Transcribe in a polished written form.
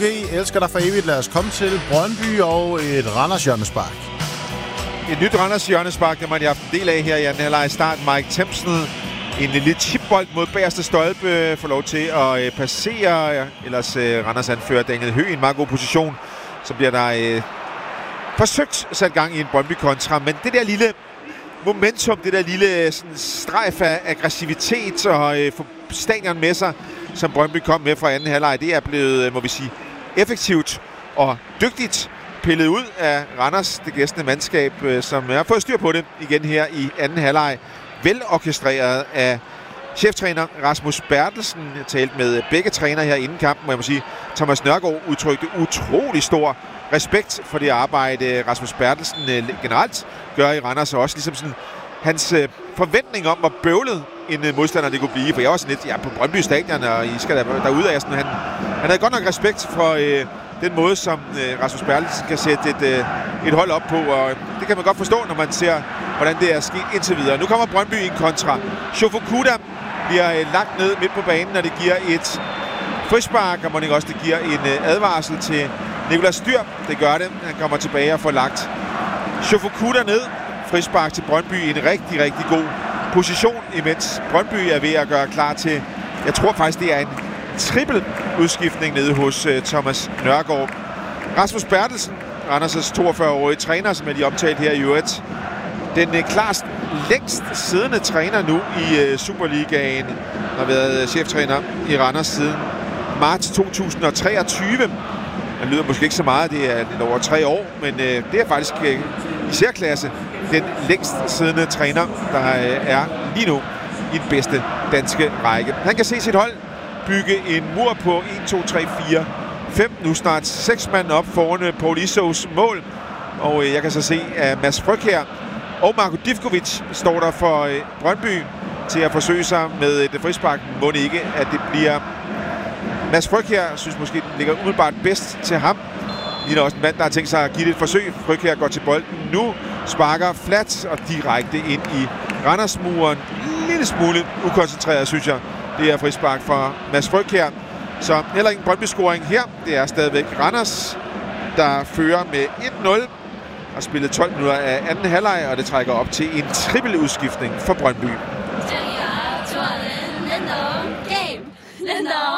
elsker dig for evigt. Lad os komme til Brøndby og et Randers hjørnespark. Et nyt Randers hjørnespark, det man har haft en del af her i anden halvleg. Start Mike Tempson. En lille chipbold mod bagerste stolpe. Får lov til at passere. Ellers Randers anfører Daniel Høgh i en meget god position. Så bliver der forsøgt sat gang i en Brøndby-kontra. Men det der lille momentum, det der lille sådan, strejf af aggressivitet og få stadion med sig, som Brøndby kom med fra anden halvleg, det er blevet, må vi sige, effektivt og dygtigt pillet ud af Randers, det gæstende mandskab, som har fået styr på det igen her i anden halvleg. Velorkestreret af cheftræner Rasmus Bertelsen. Jeg talte med begge trænere her inden kampen, og jeg må sige, Thomas Nørgaard udtrykte utrolig stor respekt for det arbejde, Rasmus Bertelsen generelt gør i Randers, og også ligesom sådan hans forventning om, hvor bøvlet en modstander det kunne blive. For jeg var sådan lidt, på Brøndby Stadion, og I skal derude af. Han havde godt nok respekt for den måde, som Rasmus Bertelsen kan sætte et hold op på, og det kan man godt forstå, når man ser, hvordan det er sket indtil videre. Nu kommer Brøndby i en kontra. Shofukuda bliver lagt ned midt på banen, og det giver et frispark, og måske også det giver en advarsel til Nicolas Dyr. Det gør det. Han kommer tilbage og får lagt Shofukuda ned. Frispark til Brøndby i en rigtig, rigtig god position, imens Brøndby er ved at gøre klar til, jeg tror faktisk, det er en trippel udskiftning nede hos Thomas Nørgaard. Rasmus Bertelsen, Randers' 42-årige træner, som er de omtalt her i øvrigt. Den klart længst siddende træner nu i Superligaen, har været cheftræner i Randers siden marts 2023. Det lyder måske ikke så meget, det er lidt over 3 år, men det er faktisk i særklasse den længst siddende træner, der er lige nu i den bedste danske række. Han kan se sit hold bygge en mur på 1, 2, 3, 4, 5, nu snart 6 mand op foran Paul Isos mål. Og jeg kan så se, at Mads Frøkjær og Marko Divkovic står der for Brøndby til at forsøge sig med et frispark. Må det ikke, at det bliver Mads Frøkjær. Synes måske, den ligger umiddelbart bedst til ham. Ligner også en mand, der har tænkt sig at give det et forsøg. Frøkjær går til bolden nu, sparker flat og direkte ind i Randersmuren. En lille smule ukoncentreret, synes jeg. Det er frispark fra Mads Frøkjær. Så heller ingen Brøndby-scoring her. Det er stadigvæk Randers, der fører med 1-0. Har spillet 12 minutter af anden halvleg, og det trækker op til en trippeludskiftning for Brøndby.